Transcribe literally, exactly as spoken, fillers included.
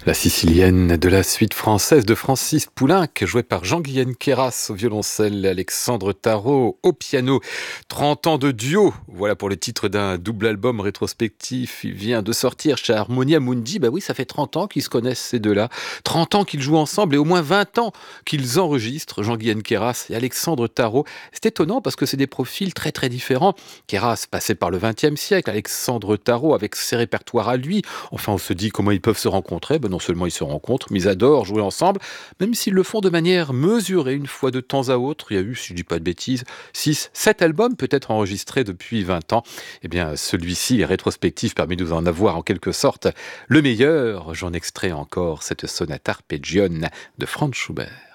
La Sicilienne de la suite française de Francis Poulenc, jouée par Jean-Guyenne Queyras au violoncelle et Alexandre Tarot au piano. trente ans de duo, voilà pour le titre d'un double album rétrospectif. Il vient de sortir chez Harmonia Mundi. Bah oui, ça fait trente ans qu'ils se connaissent ces deux-là. trente ans qu'ils jouent ensemble et au moins vingt ans qu'ils enregistrent, Jean-Guyenne Queyras et Alexandre Tarot. C'est étonnant parce que c'est des profils très très différents. Queyras passé par le vingtième siècle, Alexandre Tarot avec ses répertoires à lui. Enfin, on se dit comment ils peuvent se rencontrer. Ben non seulement ils se rencontrent, mais ils adorent jouer ensemble, même s'ils le font de manière mesurée une fois de temps à autre. Il y a eu, si je dis pas de bêtises, six, sept albums peut-être enregistrés depuis vingt ans. Eh bien, celui-ci est rétrospectif, permet de nous en avoir en quelque sorte le meilleur. J'en extrais encore cette sonate arpeggione de Franz Schubert.